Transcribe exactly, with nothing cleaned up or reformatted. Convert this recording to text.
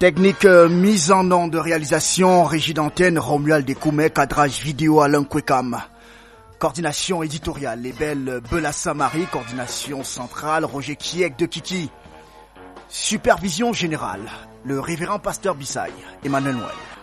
Technique euh, mise en nom de réalisation, régie d'antenne, Romuald Dekoume, cadrage vidéo Alain Kwekam. Coordination éditoriale, les belles Belassa Marie, coordination centrale, Roger Kiek de Kiki. Supervision générale, le révérend pasteur Bissaï, Emmanuel Noël.